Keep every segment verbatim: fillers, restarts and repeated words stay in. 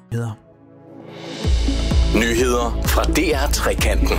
Nyheder fra D R Trekanten.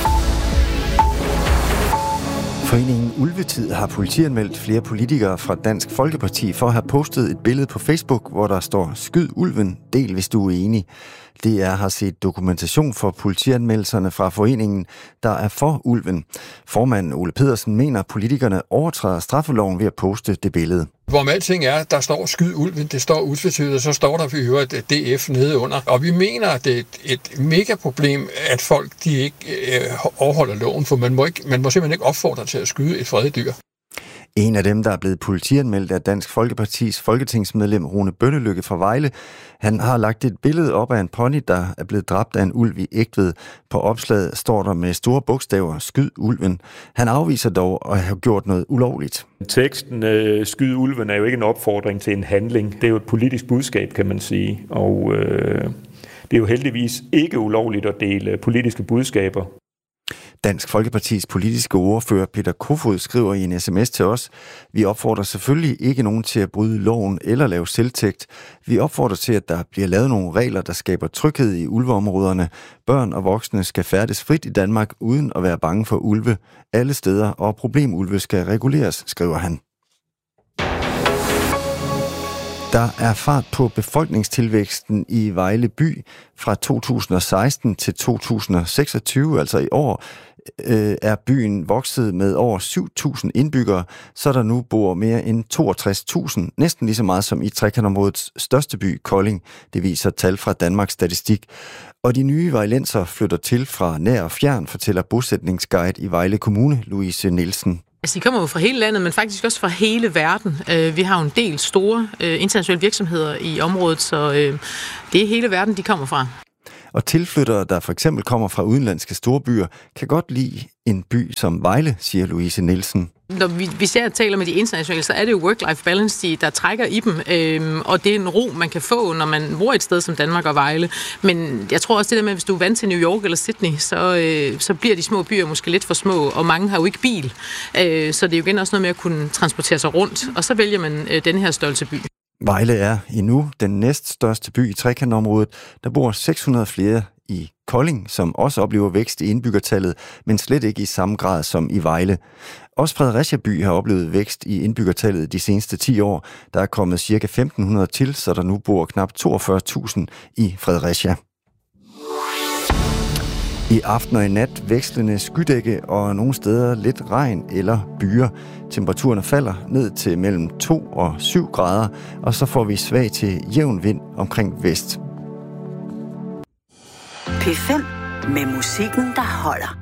Foreningen Ulvetid har politianmeldt flere politikere fra Dansk Folkeparti for at have postet et billede på Facebook, hvor der står "Skyd ulven, del hvis du er enig". D R har set dokumentation for politianmeldelserne fra foreningen, der er for ulven. Formanden Ole Pedersen mener, at politikerne overtræder straffeloven ved at poste det billede. Hvor med alting er, der står "Skyd ulven", det står utvetydigt, og så står der for øvrigt D F nede under. Og vi mener, at det er et, et mega problem, at folk de ikke øh, overholder loven, for man må, ikke, man må simpelthen ikke opfordre til at skyde et fredet dyr. En af dem, der er blevet politianmeldt, er Dansk Folkepartis folketingsmedlem Rune Bønnelykke fra Vejle. Han har lagt et billede op af en pony, der er blevet dræbt af en ulv i Egtved. På opslaget står der med store bogstaver "Skyd ulven". Han afviser dog at have gjort noget ulovligt. Teksten øh, "Skyd ulven" er jo ikke en opfordring til en handling. Det er jo et politisk budskab, kan man sige. Og øh, det er jo heldigvis ikke ulovligt at dele politiske budskaber. Dansk Folkepartis politiske ordfører Peter Kofod skriver i en sms til os: "Vi opfordrer selvfølgelig ikke nogen til at bryde loven eller lave selvtægt. Vi opfordrer til, at der bliver lavet nogle regler, der skaber tryghed i ulveområderne. Børn og voksne skal færdes frit i Danmark uden at være bange for ulve alle steder, og problemulve skal reguleres", skriver han. Der er fart på befolkningstilvæksten i Vejle by fra to tusind og seksten til to tusind og seksogtyve, altså i år, øh, er byen vokset med over syv tusind indbyggere, så der nu bor mere end toogtres tusind, næsten lige så meget som i trekantområdets største by, Kolding. Det viser tal fra Danmarks Statistik. Og de nye vejlenser flytter til fra nær og fjern, fortæller bosætningsguide i Vejle Kommune, Louise Nielsen. Altså, de kommer jo fra hele landet, men faktisk også fra hele verden. Vi har jo en del store internationale virksomheder i området, så det er hele verden, de kommer fra. Og tilflyttere, der for eksempel kommer fra udenlandske storbyer, kan godt lide en by som Vejle, siger Louise Nielsen. Når vi, vi ser og taler med de internationale, så er det jo work-life balance, der trækker i dem, øhm, og det er en ro, man kan få, når man bor et sted som Danmark og Vejle. Men jeg tror også det der med, at hvis du er vant til New York eller Sydney, så, øh, så bliver de små byer måske lidt for små, og mange har jo ikke bil. Øh, så det er jo igen også noget med at kunne transportere sig rundt, og så vælger man øh, den her størrelse by. Vejle er endnu den næststørste by i trekantområdet. Der bor seks hundrede flere i Kolding, som også oplever vækst i indbyggertallet, men slet ikke i samme grad som i Vejle. Også Fredericia by har oplevet vækst i indbyggertallet de seneste ti år. Der er kommet ca. femten hundrede til, så der nu bor knap toogfyrre tusind i Fredericia. I aften og i nat vekslende skydække og nogle steder lidt regn eller byger. Temperaturen falder ned til mellem to og syv grader, og så får vi svag til jævn vind omkring vest. P fem med musikken, der holder.